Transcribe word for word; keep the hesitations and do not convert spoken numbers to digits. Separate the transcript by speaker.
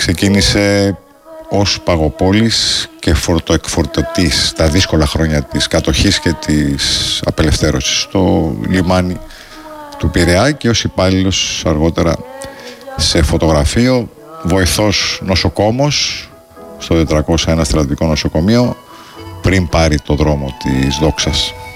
Speaker 1: Ξεκίνησε ως παγοπόλης και φορτοεκφορτωτής τα δύσκολα χρόνια της κατοχής και της απελευθέρωσης στο λιμάνι του Πειραιά και ως υπάλληλος αργότερα σε φωτογραφείο, βοηθός νοσοκόμος στο τετρακόσια ένα στρατιωτικό νοσοκομείο πριν πάρει το δρόμο της δόξας.